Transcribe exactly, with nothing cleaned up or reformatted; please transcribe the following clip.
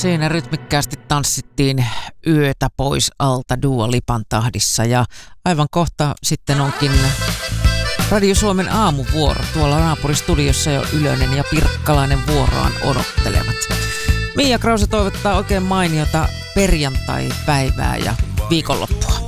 Siinä rytmikkäästi tanssittiin yötä pois alta Dua Lipan tahdissa ja aivan kohta sitten onkin Radio Suomen aamuvuoro. Tuolla naapuristudiossa jo Ylönen ja Pirkkalainen vuoroaan odottelevat. Mia Krause toivottaa oikein mainiota perjantai-päivää ja viikonloppua.